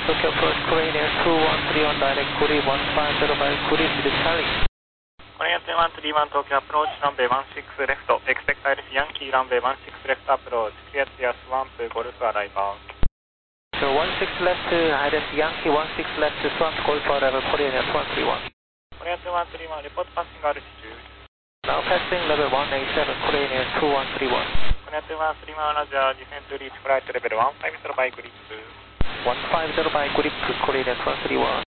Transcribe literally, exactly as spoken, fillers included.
Tokyo approach Korean Air two one three one direct Korea one five zero by Korea to Charlie. Korean two one three one Tokyo approach runway one six left, expect Iris Yankee runway one six left approach, clear to your swamp, Golf arrival. So one six left, Iris Yankee one six left, swamp Golf arrival Korean Air two one three one. Korean two one three one, report passing altitude. Now passing level one eight seven, Korean Air two one three one. Korean two one three one, Roger, descend to reach flight level one five zero by grip. one five zero by grip, Korean Air two one three one.